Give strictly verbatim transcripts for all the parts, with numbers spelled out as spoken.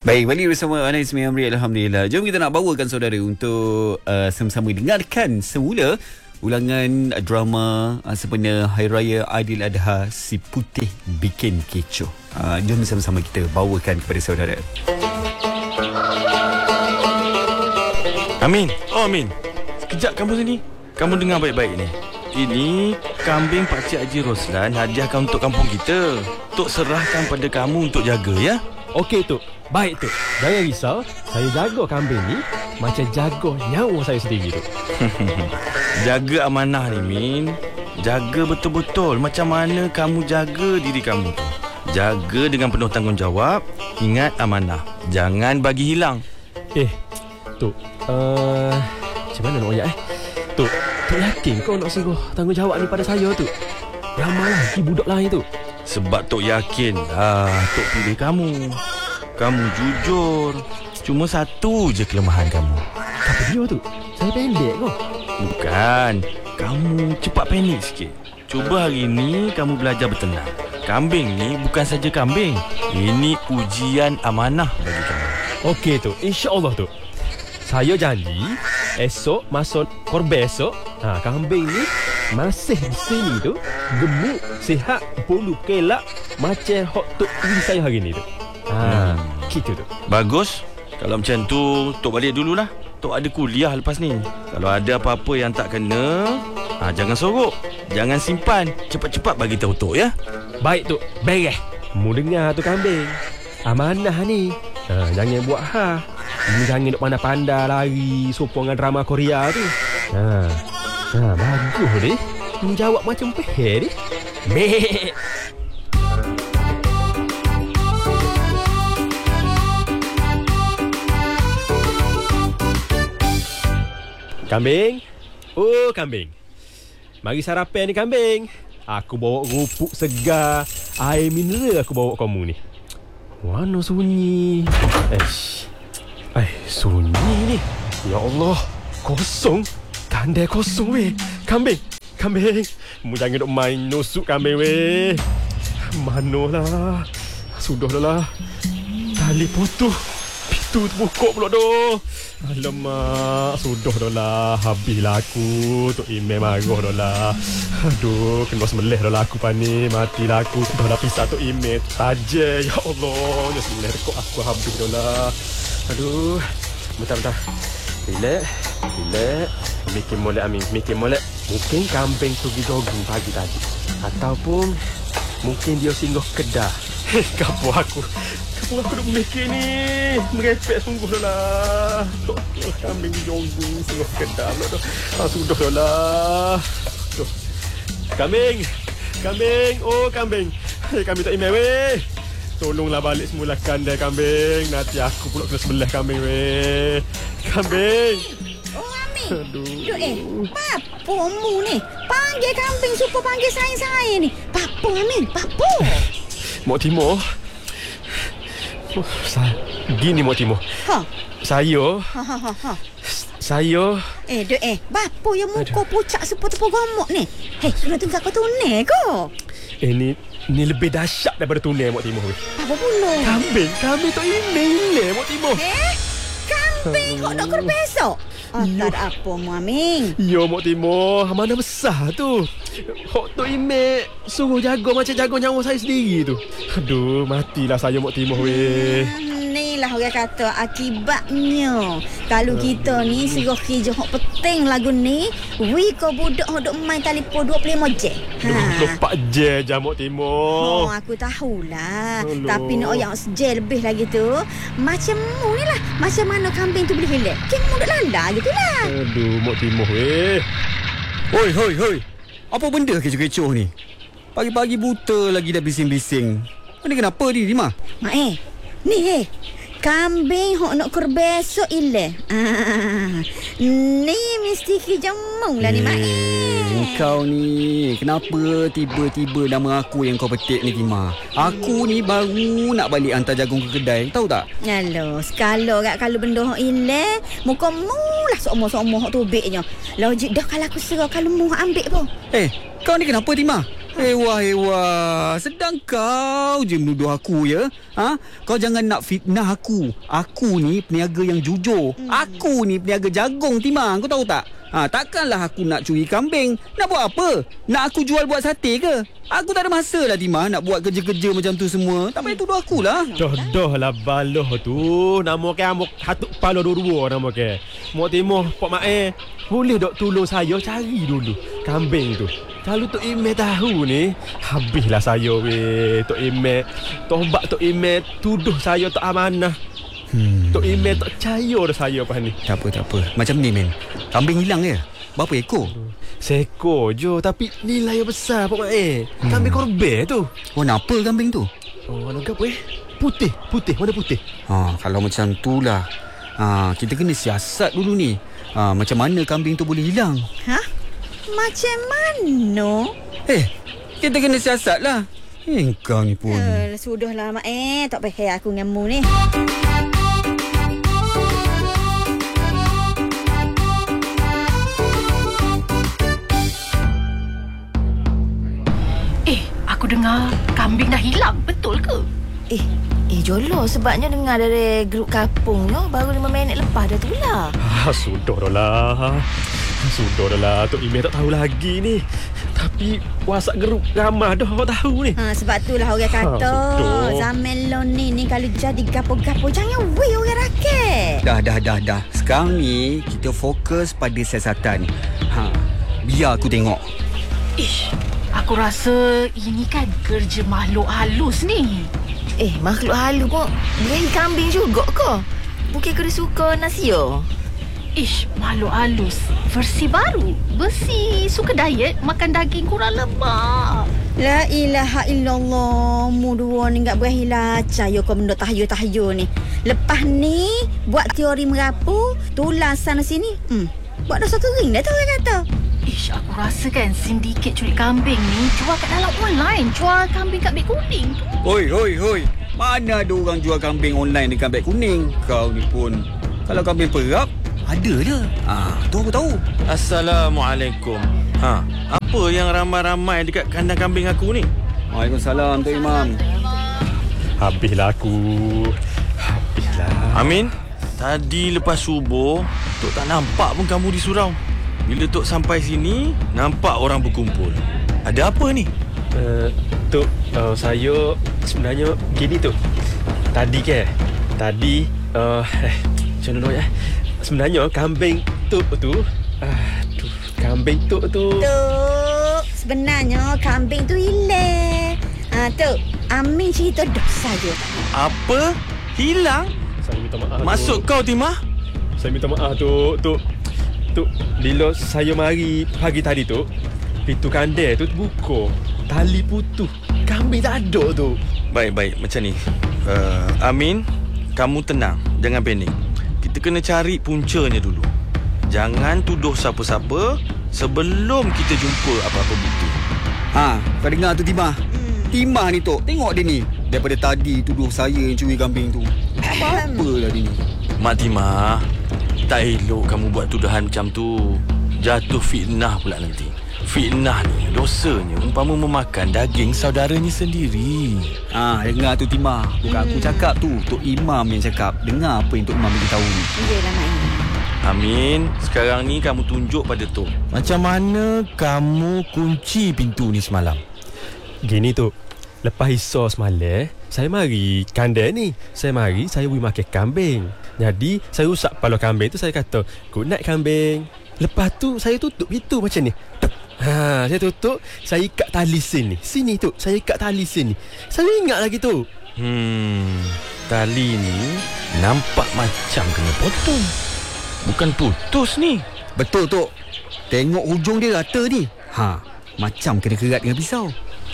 Baik, balik bersama Anais Miamri. Alhamdulillah. Jom kita nak bawakan saudara untuk uh, sama-sama dengarkan semula ulangan drama uh, sempena Hari Raya Aidiladha Si Putih Bikin Kecoh. Uh, jom sama-sama kita bawakan kepada saudara. Amin. Oh Amin, sekejap kamu sini. Kamu dengar baik-baik ni. Ini kambing Pakcik Haji Roslan hadiahkan untuk kampung kita. Tok serahkan pada kamu untuk jaga, ya? Okey, Tok. Baik, Tok. Jangan risau. Saya jaga kambing ni macam jaga nyawa saya sendiri, Tok. Jaga amanah ni, Min. Jaga betul-betul macam mana kamu jaga diri kamu tu. Jaga dengan penuh tanggungjawab. Ingat amanah. Jangan bagi hilang. Eh, Tok. Uh, macam mana nak ayat, eh? Tok, Tok yakin kau nak suruh tanggungjawab ni pada saya, Tok? Ramai lagi budak lain, Tok. Sebab Tok yakin ah, Tok pilih kamu. Kamu jujur. Cuma satu je kelemahan kamu. Apa dia, Tok? Saya pendek kau. Bukan. Kamu cepat panik sikit. Cuba hari ni kamu belajar bertenang. Kambing ni bukan saja kambing. Ini ujian amanah bagi kamu. Okey, Tok. InsyaAllah, Tok. Saya janji esok masuk korban esok, ha, kambing ni masih di sini tu, gemuk, sihat, bulu kelak macam hot tok beli saya hari ni tu. Ha, hmm. Gitu tu. Bagus. Kalau macam tu, Tok balik dululah. Tok ada kuliah lepas ni. Kalau ada apa-apa yang tak kena, ha, jangan sorok. Jangan simpan. Cepat-cepat bagi tahu Tok, ya. Baik, Tok. Beres. Mu dengar tu kambing. Amanah ni. Ha, jangan buat ha. Ini jangan duk pandai-pandai lari sopong dengan drama Korea tu. Ha. Ha, bagus ni. Menjawab macam peher ni. Meh. Kambing. Oh, kambing. Mari sarapan ni, kambing. Aku bawa rupuk segar, air mineral aku bawa kamu ni. Mana sunyi? Eish. Eh, sunyi ni. Ya Allah, kosong. Tandai kosong weh. Kambing, kambing. Mu jangan duk main nusuk kambing weh. Manolah. Sudah dah lah. Tali putus. Pintu terbuka pula dah. Alamak, sudah dah lah. Habislah aku. Tok Imeh marah dah lah. Aduh, kena sembelih dah lah aku pani. Matilah aku. Dah lah pisah Tok Imeh. Taja, ya Allah. Dah sembelih rekod aku habis dah lah. Aduh, bentar-bentar. Relax, relax. Mikir molek, Amin. Mikir molek. Mungkin kambing tu pergi jogging pagi tadi. Ataupun mungkin dia singgah kedah. Hei, kapu aku. Kapu aku duk mikir ni. Merepek sungguh dah lah. Tok, kambing jogging singgah kedah pula dah. Ah, sudah dah lah. Tuh. Kambing. Kambing. Oh, kambing. Hei, kambing tak imeh weh. Tolonglah balik semula kandai kambing. Nanti aku pula kena sebelah kambing weh. Kambing. Oh, Amin. Aduh. Duk eh, Papo mu ni. Panggil kambing supaya panggil saya-saya ni. Papo, Amin. Papo. Mok Timur. Oh, saya gini Mok Timur. Ha. Saya. Ha ha ha. ha. Saya. Eh, duk eh. Papo yang muka pucak seperti pogomok ni. Hei, sudah tengok kau tunai ko. Eh, ni ni lebih dahsyat daripada tunai Mok Timur weh. Apa pula? Kambing, kambing tak ini Mok Timur. Eh, kambing kau nak kerja besok? Oh, tak ada apa, Muaming. Yo, Mok Timur, mana besar tu. Hok Tok Imeh suruh jaga macam jaga nyawa saya sendiri tu. Aduh, matilah saya Mok Timur weh. Inilah orang kata akibatnya. Kalau kita ni suruh kerja hok penting lagu ni, we ko budak hok duk main telefon dua puluh lima jam. Ha. dua puluh empat jam je Mok Timur. Oh, aku tahulah. Aduh. Tapi nak yang sejam lebih lagi tu, macam mu ni lah. Macam mana kambing tu boleh hilang? Kan mu duk landa gitu lah. Aduh, Mok Timur weh. Hoi, hoi, hoi. Apa benda kecoh-kecoh ni? Pagi-pagi buta lagi dah bising-bising. Ini kenapa ni, Rima? Mak eh. Ni eh. Kambing hok nak kur besok ile. Ah. Ni mesti kijamung lah ni, Mak. Eh, kau ni kenapa tiba-tiba nama aku yang kau petik ni, Rima? Aku ni baru nak balik hantar jagung ke kedai, tahu tak? Alah, sekala kat kalau benda hok ile, muka mu lah somo-somo hok tubiknya. Logik dah kalau aku serah kalau mu ambil pun. Eh, kau ni kenapa, Rima? Ewa-ewa, sedang kau je menuduh aku ya. Ha? Kau jangan nak fitnah aku. Aku ni peniaga yang jujur. Hmm. Aku ni peniaga jagung, Timah. Kau tahu tak? Ha, takkanlah aku nak curi kambing. Nak buat apa? Nak aku jual buat sate ke? Aku tak ada masa lah, Timah, nak buat kerja-kerja macam tu semua. Tak payah tuduh aku lah. Doh-doh lah baloh tu. Nama ke amuk hatuk palo dua-dua nama ke. Mok Timah, Pak Mae. Boleh dok tolong saya cari dulu kambing tu. Kalau Tok Ime tahu ni, habislah saya weh. Tok Ime, tobat Tok Ime tuduh saya tak amanah. Hmm. Tok Ime tak percaya dah saya apa ni. Tak apa, tak apa. Macam ni, men. Kambing hilang je. Berapa ekor? Seekor je, tapi nilai yang besar Pak Mak. Hmm. Kambing korban tu. Warna apa kambing tu? Oh, warna apa eh? Putih, putih, warna putih. Ha, kalau macam tu lah. Ha, kita kena siasat dulu ni. Ha, macam mana kambing tu boleh hilang? Ha? Macam mana? Eh, kita kena siasat lah. Eh, kau ni pun. Uh, sudahlah, Mak. Eh, tak payah aku dengan mu ni. Eh, aku dengar kambing dah hilang. Betul ke? Eh, eh Jolo, sebabnya dengar dari grup kampung no, baru lima minit lepas dah tu lah. Ah, sudah dah lah. Sudah dah lah. Tok Ime tak tahu lagi ni. Tapi WhatsApp grup ramah dah awak tahu ni. Ha, sebab itulah orang kata Ha, zaman lo ni ni kalau jadi gapo-gapo jangan weh orang rakyat. Dah, dah, dah, dah. Sekarang ni kita fokus pada siasatan. Ha, biar aku tengok. Ish, aku rasa ini kan kerja makhluk halus ni. Eh, makhluk halu pun berahi kambing juga ke? Bukan kena suka nasi yo. Ish, makhluk halus versi baru. Besi, suka diet, makan daging kurang lemak. La ilaha illallah. Mu dua ni enggak berahi lacah yo kau benda tahayul-tahayul ni. Lepas ni buat teori merapu, tulang sana sini. Hmm. Buat dosa kering dah tu orang kata. Ish, aku rasa kan sindiket culik kambing ni jual kat dalam online. Jual kambing kat beg kuning tu. Hoi, hoi, hoi. Mana ada orang jual kambing online dekat beg kuning? Kau ni pun. Kalau kambing perap, ada je. Ah, tu aku tahu. Assalamualaikum. Ha, apa yang ramai-ramai dekat kandang kambing aku ni? Waalaikumsalam, Tok Imam. Habislah aku. Habislah. Amin, tadi lepas subuh, Tok tak nampak pun kamu di surau. Bila Tok sampai sini, nampak orang berkumpul. Ada apa ni? Uh, Tok, uh, saya sebenarnya gini Tok. Tadi ke? Tadi, uh, eh, macam mana ya? Sebenarnya kambing Tok tu, aduh, kambing Tok tu. Tok, sebenarnya kambing tu hilang. Ha, Tok, Amin cerita dah saja. Apa? Hilang? Saya minta maaf. Masuk Tok. kau, Timah? Saya minta maaf Tok. Tok, Tok, bila saya mari pagi tadi Tok, pintu kandang tu terbuka. Tali putus. Kambing tak ada Tok. Baik, baik. Macam ni. Uh, Amin, kamu tenang. Jangan panik. Kita kena cari puncanya dulu. Jangan tuduh siapa-siapa sebelum kita jumpa apa-apa bukti. Ha, kau dengar tu Timah? Hmm. Timah ni Tok. Tengok dia ni. Daripada tadi tuduh saya yang curi kambing tu. Apa-apalah dia ni. Mak Timah, tak elok kamu buat tuduhan macam tu. Jatuh fitnah pula nanti. Fitnah ni dosanya umpama memakan daging saudaranya sendiri. Ah, ha, dengar tu Timah. Bukan hmm. aku cakap tu, Tok Imam yang cakap. Dengar apa yang Tok Imam beritahu ni. Iyalah Mak Imam. Amin, sekarang ni kamu tunjuk pada Tok. Macam mana kamu kunci pintu ni semalam? Gini Tok, lepas isya semalam, saya mari kandang ni. Saya mari, saya beri makan kambing. Jadi, saya rusak kepala kambing tu, saya kata, good night kambing. Lepas tu, saya tutup pintu macam ni. Ha, saya tutup, saya ikat tali sini. Sini tu, saya ikat tali sini. Saya ingat lagi tu. Hmm, tali ni nampak macam kena potong. Bukan putus ni. Betul Tok. Tengok hujung dia rata ni. Ha, macam kena kerat dengan pisau.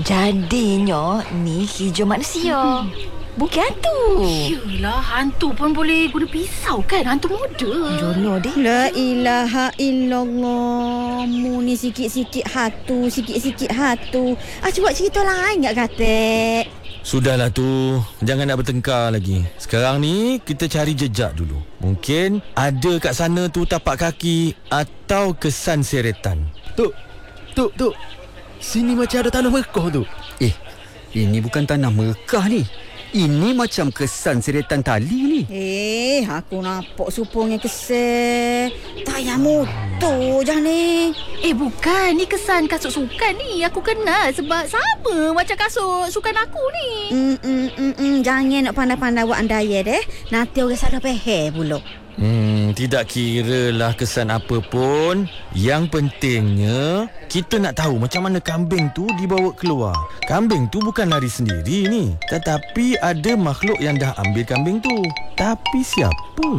Jadinya ni hijau manusia. Bukan hantu. Yelah, hantu pun boleh guna pisau kan? Hantu muda. Jolo deh. La ilaha illallah. Mu ni sikit-sikit hatu, sikit-sikit hatu. Ah, cuba cerita lain tak kata? Sudahlah tu, jangan nak bertengkar lagi. Sekarang ni kita cari jejak dulu. Mungkin ada kat sana tu tapak kaki atau kesan seretan. Tok, Tok, Tok. Sini macam ada tanah Mekah tu. Eh, ini bukan tanah Mekah ni. Ini macam kesan seretan tali ni. Eh, aku nampak supongnya kesel. Tayar motor je ni. Eh bukan, ni kesan kasut sukan ni. Aku kenal sebab sama macam kasut sukan aku ni. Hmm, hmm, hmm, hmm. Jangan nak pandai-pandai buat andaya deh. Nanti orang salah faham pula. Hmm, tidak kira lah kesan apa pun. Yang pentingnya kita nak tahu macam mana kambing tu dibawa keluar. Kambing tu bukan lari sendiri ni, tetapi ada makhluk yang dah ambil kambing tu. Tapi siapa?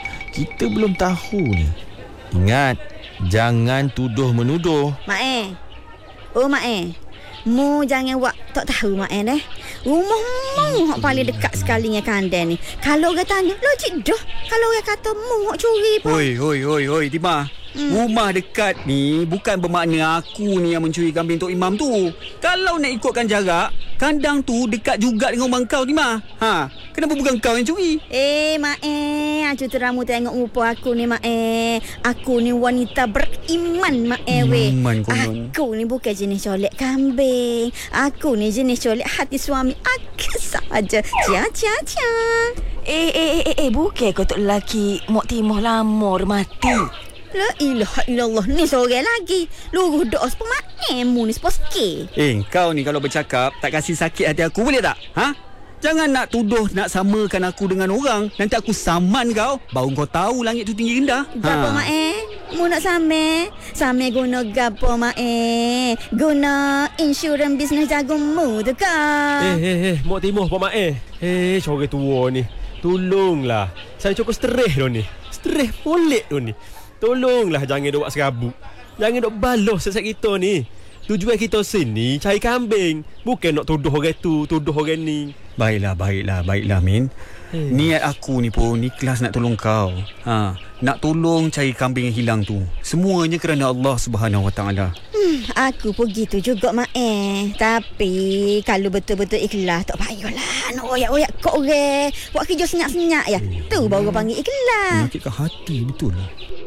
Kita belum tahu ni. Ingat, jangan tuduh menuduh. Mak eh. Oh mak eh. Mu jangan buat tak tahu mak eh deh. Rumah mu hak paling dekat sekali dengan kandang ni. Kalau orang tanya, logik dah. Kalau orang kata mu hak curi pun. Hoi, hoi, hoi, hoi, Timah. Hmm. Rumah dekat ni bukan bermakna aku ni yang mencuri kambing Tok Imam tu. Kalau nak ikutkan jarak, kandang tu dekat juga dengan rumah kau, Timah. Ha, kenapa bukan kau yang curi? Eh, mak eh, acu teramu tengok rupa aku ni, mak eh. Aku ni wanita beriman, mak eh, weh. Iman konon. Aku ni bukan jenis colek kambing. Aku ni jenis colek hati suami aku saja. Cia, cia, cia. Eh, eh, eh, eh, eh bukan kau tok lelaki Mok Timah lama mati. La ilaha illallah. Ni seorang lagi. Luruh doa sepuluh mak eh, mu ni seposke. Eh, kau ni kalau bercakap tak kasih sakit hati aku, boleh tak? Ha? Jangan nak tuduh nak samakan aku dengan orang. Nanti aku saman kau. Baru kau tahu langit tu tinggi rendah. Gapo mak eh? Mu nak same? Same guna gapo mak eh? Guna insurans bisnes jagungmu tu kah? Eh, eh, eh, Mok Timah, Pak Mak eh. Eh, seorang tua ni. Tolonglah. Saya cukup stres dah ni. Stres molek dah ni. Tolonglah jangan duk buat serabut. Jangan duk balos sesat kita ni. Tujuan kita sini cari kambing. Bukan nak tuduh orang tu, tuduh orang ni. Baiklah, baiklah, baiklah, Min. Hmm. Niat aku ni pun ikhlas nak tolong kau. Ha, nak tolong cari kambing yang hilang tu. Semuanya kerana Allah Subhanahu Wa Taala. Hmm, aku pun gitu juga mak eh. Tapi kalau betul-betul ikhlas tak payahlah nak oyak-oyak kok orang. Buat kerja senyap-senyap ya. Tu baru panggil ikhlas. Menyakitkan hati betul lah.